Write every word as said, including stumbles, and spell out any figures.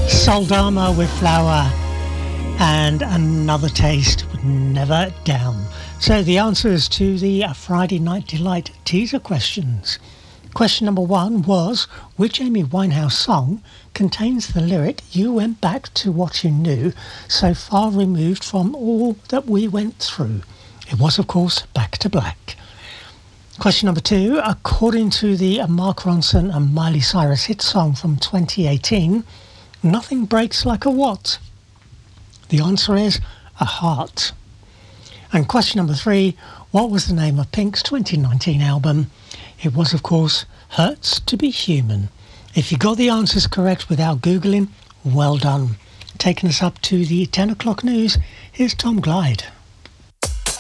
Soldama with Flower and Another Taste with Never Down. So the answers to the Friday Night Delight teaser questions. Question number one was, which Amy Winehouse song contains the lyric, "You went back to what you knew, so far removed from all that we went through"? It was, of course, Back to Black. Question number two, according to the Mark Ronson and Miley Cyrus hit song from twenty eighteen, nothing breaks like a what? The answer is a heart. And question number three, what was the name of Pink's twenty nineteen album? It was, of course, Hurts to Be Human. If you got the answers correct without Googling, well done. Taking us up to the ten o'clock news, here's Tom Glide.